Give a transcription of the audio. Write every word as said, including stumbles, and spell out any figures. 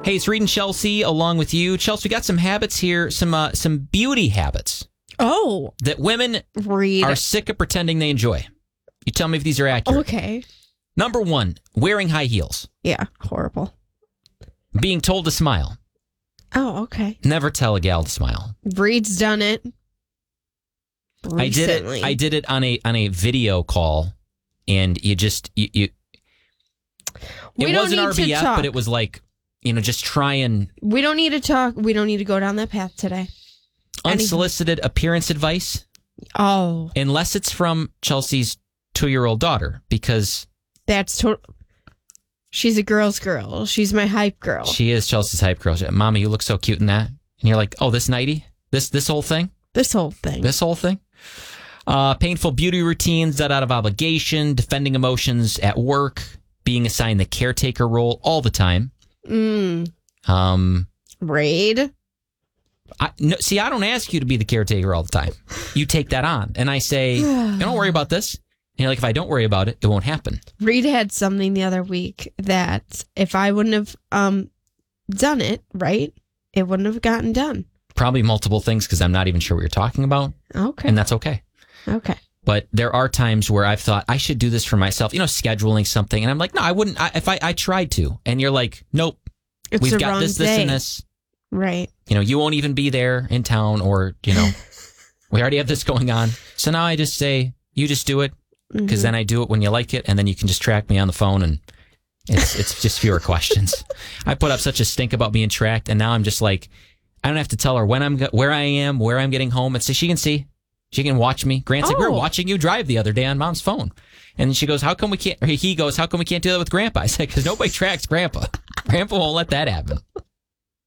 Hey, it's Reed and Chelsea along with you. Chelsea, we got some habits here, some uh, some beauty habits. Oh. That women Reed. are sick of pretending they enjoy. You tell me if these are accurate. Okay. Number one, wearing high heels. Yeah, horrible. Being told to smile. Oh, okay. Never tell a gal to smile. Reed's done it. Recently. I did it. I did it on a on a video call, and you just you. you we it don't wasn't need R B F, to talk. but it was like, you know, just try and We don't need to talk. We don't need to go down that path today. unsolicited Anything. appearance advice. Oh, unless it's from Chelsea's two-year-old daughter, because that's total. She's a girl's girl. She's my hype girl. She is Chelsea's hype girl. She, Mommy, you look so cute in that. And you're like, oh, this nightie? This this whole thing? This whole thing. This whole thing? Uh, painful beauty routines, that out of obligation, defending emotions at work, being assigned the caretaker role all the time. Mm. Um, Raid. I, no, see, I don't ask you to be the caretaker all the time. You take that on. And I say, don't worry about this. And you're like, if I don't worry about it, it won't happen. Reed had something the other week that if I wouldn't have um done it, right, it wouldn't have gotten done. Probably multiple things because I'm not even sure what you're talking about. Okay. And that's okay. Okay. But there are times where I've thought I should do this for myself, you know, scheduling something. And I'm like, no, I wouldn't. I, if I, I tried to. And you're like, nope, it's we've the got wrong this, this, day. and this. Right. You know, you won't even be there in town or, you know, we already have this going on. So now I just say, you just do it because Mm-hmm. then I do it when you like it. And then you can just track me on the phone and it's, it's just fewer questions. I put up such a stink about being tracked. And now I'm just like, I don't have to tell her when I'm, where I am, where I'm getting home. It's she can see. She can watch me. Grant's like, we Oh. were watching you drive the other day on Mom's phone. And she goes, how come we can't, or he goes, how come we can't do that with Grandpa? I said, because nobody tracks Grandpa. Grandpa won't let that happen.